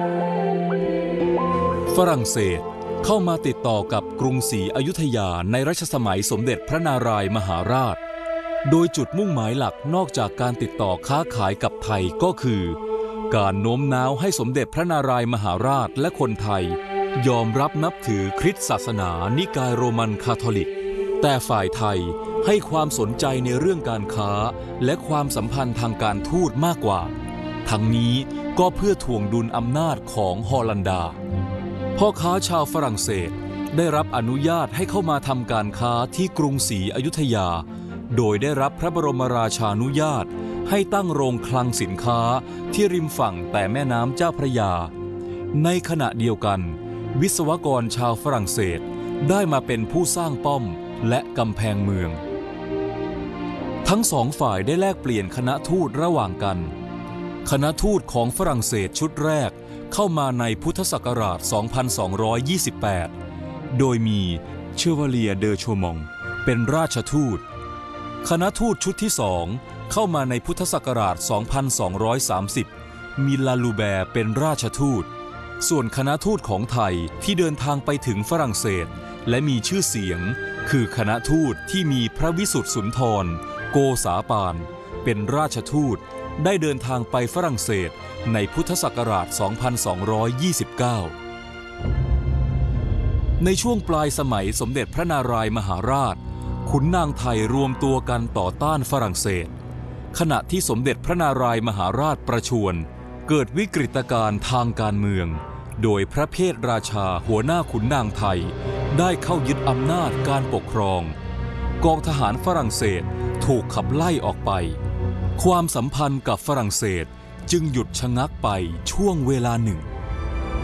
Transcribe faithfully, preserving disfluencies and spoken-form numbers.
ฝรั่งเศสเข้ามาติดต่อกับกรุงศรีอยุธยาในรัชสมัยสมเด็จพระนารายมหาราชโดยจุดมุ่งหมายหลักนอกจากการติดต่อค้าขายกับไทยก็คือการโน้มน้าวให้สมเด็จพระนารายมหาราชและคนไทยยอมรับนับถือคริสต์ศาสนานิกายโรมันคาทอลิกแต่ฝ่ายไทยให้ความสนใจในเรื่องการค้าและความสัมพันธ์ทางการทูตมากกว่าทั้งนี้ก็เพื่อถ่วงดุลอำนาจของฮอลันดาพ่อค้าชาวฝรั่งเศสได้รับอนุญาตให้เข้ามาทำการค้าที่กรุงศรีอยุธยาโดยได้รับพระบรมราชานุญาตให้ตั้งโรงคลังสินค้าที่ริมฝั่งแต่แม่น้ำเจ้าพระยาในขณะเดียวกันวิศวกรชาวฝรั่งเศสได้มาเป็นผู้สร้างป้อมและกำแพงเมืองทั้งสองฝ่ายได้แลกเปลี่ยนคณะทูตระหว่างกันคณะทูตของฝรั่งเศสชุดแรกเข้ามาในพุทธศักราช สองพันสองร้อยยี่สิบแปด โดยมีเชวาเลียเดอโชมองเป็นราชทูตคณะทูตชุดที่สองเข้ามาในพุทธศักราช สองพันสองร้อยสามสิบ มีลาลูแบร์เป็นราชทูตส่วนคณะทูตของไทยที่เดินทางไปถึงฝรั่งเศสและมีชื่อเสียงคือคณะทูตที่มีพระวิสุทธิสุนทรโกษาปานเป็นราชทูตได้เดินทางไปฝรั่งเศสในพุทธศักราช สองพันสองร้อยยี่สิบเก้า ในช่วงปลายสมัยสมเด็จพระนารายมหาราชขุนนางไทยรวมตัวกันต่อต้านฝรั่งเศสขณะที่สมเด็จพระนารายมหาราชประชวรเกิดวิกฤตการณ์ทางการเมืองโดยพระเพทราชาหัวหน้าขุนนางไทยได้เข้ายึดอำนาจการปกครองกองทหารฝรั่งเศสถูกขับไล่ออกไปความสัมพันธ์กับฝรั่งเศสจึงหยุดชะงักไปช่วงเวลาหนึ่ง